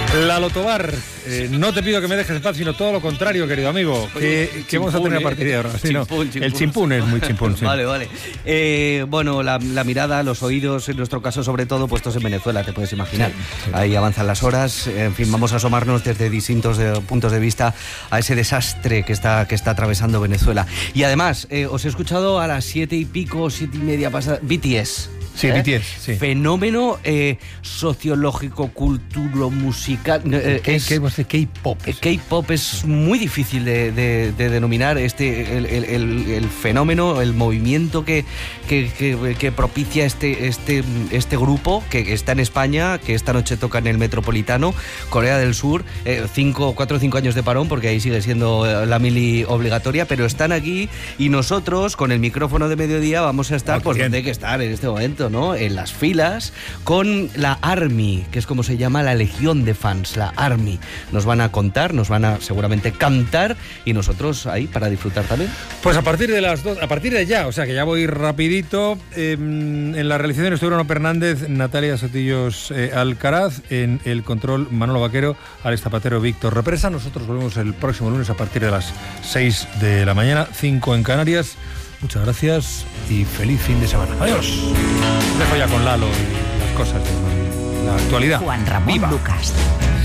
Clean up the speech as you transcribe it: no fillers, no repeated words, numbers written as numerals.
Lalo Tobar, no te pido que me dejes en paz, sino todo lo contrario, querido amigo. ¿Qué vamos a tener a partir de ahora? Sí, chimpún. El chimpún es muy chimpún, sí. Vale. Bueno, la mirada, los oídos, en nuestro caso sobre todo, puestos en Venezuela, te puedes imaginar. Sí. Ahí avanzan las horas, en fin, vamos a asomarnos desde distintos puntos de vista a ese desastre que está atravesando Venezuela. Y además, os he escuchado a las 7:30, 7:30 pasadas, BTS. Sí, BTS, sí. Fenómeno sociológico, cultural, musical. K-pop. K-pop es muy difícil de denominar el fenómeno, el movimiento que propicia este grupo que está en España, que esta noche toca en el Metropolitano, Corea del Sur, 4 o 5 años de parón, porque ahí sigue siendo la mili obligatoria, pero están aquí y nosotros, con el micrófono de mediodía, vamos a estar pues donde hay que estar en este momento, ¿no? En las filas con la ARMY, que es como se llama la legión de fans, la ARMY. Nos van a contar, nos van a seguramente cantar y nosotros ahí para disfrutar también. Pues a partir de las 2, a partir de ya, o sea que ya voy rapidito. En la realización estuvieron Fernández, Natalia Sotillos Alcaraz, en el control Manolo Vaquero, Alex Zapatero, Víctor Represa. Nosotros volvemos el próximo lunes a partir de las 6 de la mañana, 5 en Canarias. Muchas gracias y feliz fin de semana. Adiós. Dejo ya con Lalo y las cosas de la actualidad. Juan Ramón Lucas.